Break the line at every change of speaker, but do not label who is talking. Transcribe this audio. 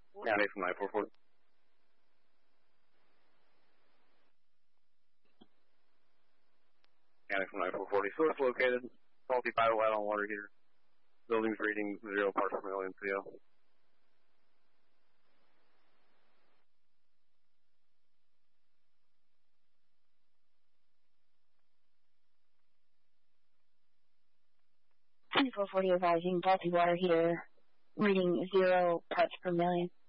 County from 9440. County from 9440. Source located. Faulty pilot light on water heater. Buildings reading 0 parts per million CO.
Advising faulty water heater, reading 0 parts per million.